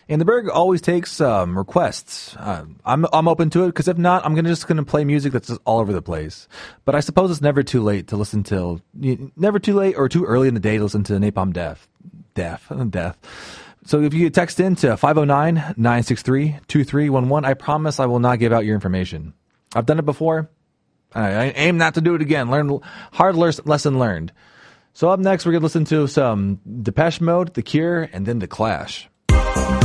And the Berg always takes requests. I'm open to it because if not, I'm just gonna play music that's just all over the place. But I suppose it's never too late to listen to, never too late or too early in the day to listen to Napalm Death. So if you text in to 509-963-2311, I promise I will not give out your information. I've done it before. I aim not to do it again. Hard lesson learned. So up next, we're gonna listen to some Depeche Mode, The Cure, and then The Clash.